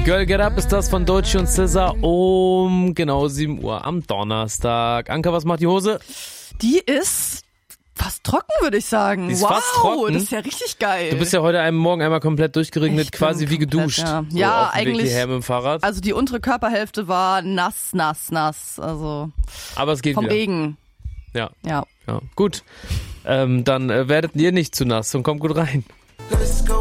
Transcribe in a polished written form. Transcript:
Girl Get Up ist das von Doechii und SZA um genau 7 Uhr am Donnerstag. Anka, was macht die Hose? Die ist fast trocken, würde ich sagen. Die ist wow, fast trocken. Das ist ja richtig geil. Du bist ja heute Morgen einmal komplett durchgeregnet, quasi wie geduscht. Ja, so ja auf dem Weg eigentlich. hierher mit dem Fahrrad. Also die untere Körperhälfte war nass. Also Aber es geht vom wieder. Regen. Ja. Ja. Gut. Dann werdet ihr nicht zu nass und kommt gut rein. Let's go.